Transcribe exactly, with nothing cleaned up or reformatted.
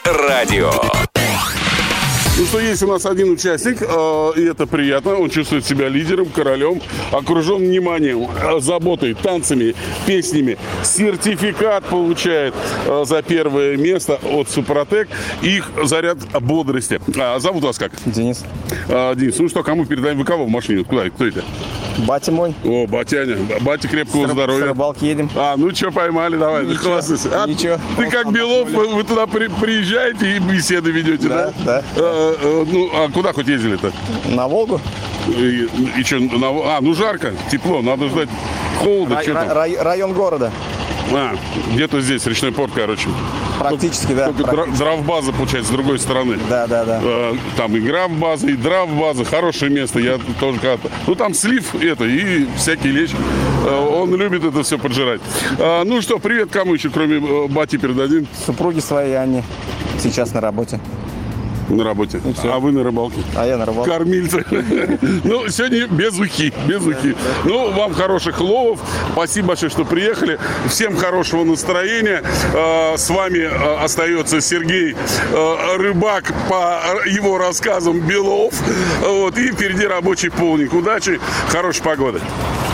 радио. Ну что, есть у нас один участник, э, и это приятно. Он чувствует себя лидером, королем, окружен вниманием, э, заботой, танцами, песнями. Сертификат получает э, за первое место от Супротек. Их заряд бодрости. А, зовут вас как? Денис. А, Денис, ну что, кому передаем? Вы кого в машине? Куда? Кто это? Батя мой. О, батяня. Батя крепкого С здоровья. С рыбалки едем. А, ну что, поймали, давай. Ничего, А, ничего. Ты как Белов, вы, вы туда при, приезжаете и беседы ведете, да? Да, да. А, а, ну, а куда хоть ездили-то? На Волгу. И, и что, на, а, ну жарко, тепло, надо ждать холода. Рай, что там? рай, район города. А, где-то здесь, речной порт, короче. Практически, да. Только практически. драв-база, получается, с другой стороны. Да, да, да. Э, Там и граф-база, и драв-база. Хорошее место. Я тоже когда-то... Ну, там слив это, и всякий лещ. Э, Он любит это все поджирать. Э, Ну что, привет кому еще, кроме э, бати, передадим? Супруги своей Анне сейчас на работе. На работе. А вы на рыбалке? А я на рыбалке. Кормильцы. Ну, сегодня без ухи, без ухи. Ну, вам хороших ловов. Спасибо большое, что приехали. Всем хорошего настроения. Э, С вами э, остается Сергей э, Рыбак, по его рассказам, Белов. Вот. И впереди рабочий полдник. Удачи, хорошей погоды.